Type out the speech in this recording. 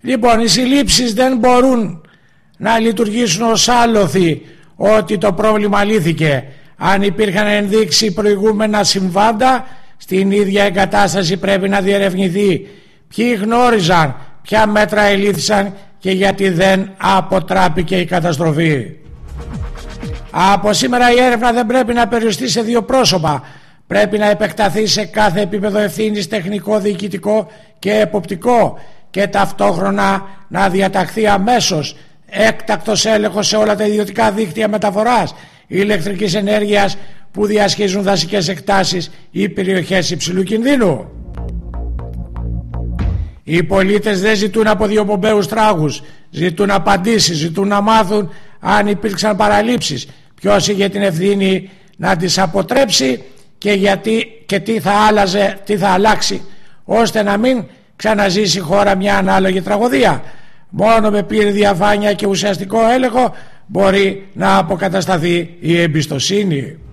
Λοιπόν, οι συλλήψεις δεν μπορούν να λειτουργήσουν ως άλοθη ότι το πρόβλημα λύθηκε. Αν υπήρχαν ενδείξεις προηγούμενα συμβάντα, στην ίδια εγκατάσταση πρέπει να διερευνηθεί ποιοι γνώριζαν, ποια μέτρα ελήφθησαν και γιατί δεν αποτράπηκε η καταστροφή. Από σήμερα η έρευνα δεν πρέπει να περιοριστεί σε δύο πρόσωπα. Πρέπει να επεκταθεί σε κάθε επίπεδο ευθύνης, τεχνικό, διοικητικό και εποπτικό, και ταυτόχρονα να διαταχθεί αμέσως έκτακτος έλεγχος σε όλα τα ιδιωτικά δίκτυα μεταφοράς ηλεκτρικής ενέργειας που διασχίζουν δασικές εκτάσεις ή περιοχές υψηλού κινδύνου. Οι πολίτες δεν ζητούν από διοπομπαίους τράγους, ζητούν απαντήσεις, ζητούν να μάθουν αν υπήρξαν παραλήψεις, ποιος είχε την ευθύνη να τις αποτρέψει και γιατί και τι θα αλλάξει, ώστε να μην ξαναζήσει η χώρα μια ανάλογη τραγωδία. Μόνο με πλήρη διαφάνεια και ουσιαστικό έλεγχο μπορεί να αποκατασταθεί η εμπιστοσύνη.